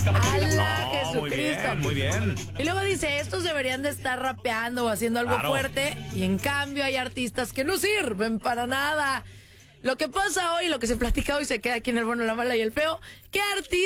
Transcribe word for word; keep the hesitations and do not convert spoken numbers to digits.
¡Hala, No, muy Jesucristo! bien, muy bien. Y luego dice, estos deberían de estar rapeando o haciendo algo Claro. fuerte, y en cambio hay artistas que no sirven para nada. Lo que pasa hoy, lo que se platica hoy se queda aquí en El Bueno, la Mala y el Feo. ¿Qué artista